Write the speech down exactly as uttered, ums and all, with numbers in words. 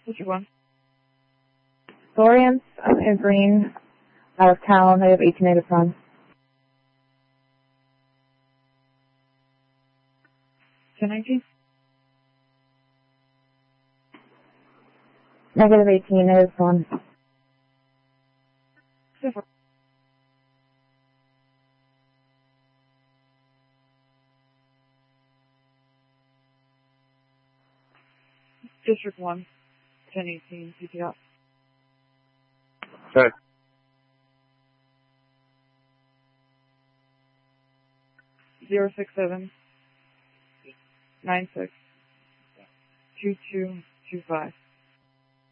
District one. Lawrence and Green out of town. They have eighteen native funds. ten nineteen. Negative eighteen native funds. Zero. District one. ten eighteen. C T out. Sorry. Zero six seven nine six two two two five.